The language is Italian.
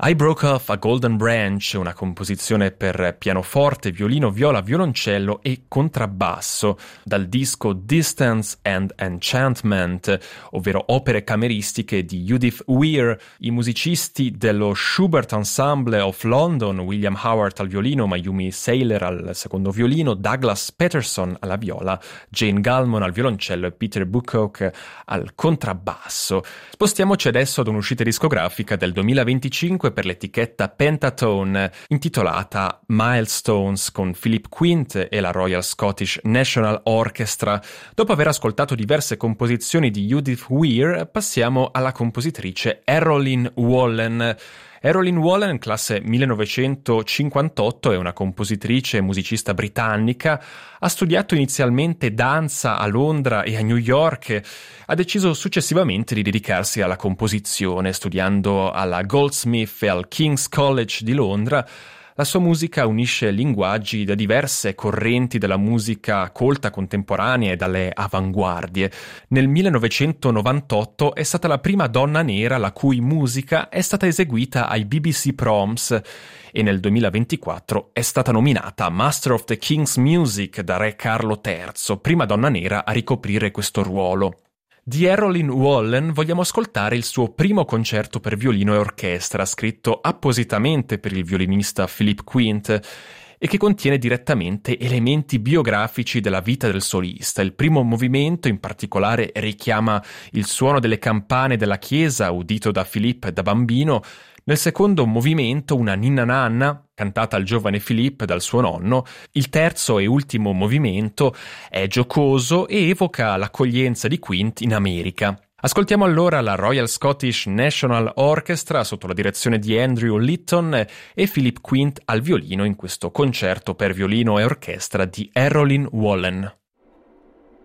I Broke Off a Golden Branch, una composizione per pianoforte, violino, viola, violoncello e contrabbasso, dal disco Distance and Enchantment, ovvero opere cameristiche di Judith Weir. I musicisti dello Schubert Ensemble of London, William Howard al violino, Mayumi Saylor al secondo violino, Douglas Peterson alla viola, Jane Gallman al violoncello e Peter Bucock al contrabbasso. Spostiamoci adesso ad un'uscita discografica del 2025 per l'etichetta Pentatone, intitolata Milestones, con Philip Quint e la Royal Scottish National Orchestra. Dopo aver ascoltato diverse composizioni di Judith Weir, passiamo alla compositrice Errolyn Wallen. Errolyn Wallen, classe 1958, è una compositrice e musicista britannica. Ha studiato inizialmente danza a Londra e a New York. Ha deciso successivamente di dedicarsi alla composizione, studiando alla Goldsmith e al King's College di Londra. La sua musica unisce linguaggi da diverse correnti della musica colta contemporanea e dalle avanguardie. Nel 1998 è stata la prima donna nera la cui musica è stata eseguita ai BBC Proms e nel 2024 è stata nominata Master of the King's Music da Re Carlo III, prima donna nera a ricoprire questo ruolo. Di Errolyn Wallen vogliamo ascoltare il suo primo concerto per violino e orchestra, scritto appositamente per il violinista Philip Quint e che contiene direttamente elementi biografici della vita del solista. Il primo movimento in particolare richiama il suono delle campane della chiesa udito da Philip da bambino. Nel secondo movimento una ninna nanna, cantata al giovane Philip dal suo nonno. Il terzo e ultimo movimento è giocoso e evoca l'accoglienza di Quint in America. Ascoltiamo allora la Royal Scottish National Orchestra sotto la direzione di Andrew Litton e Philip Quint al violino in questo concerto per violino e orchestra di Errolyn Wallen.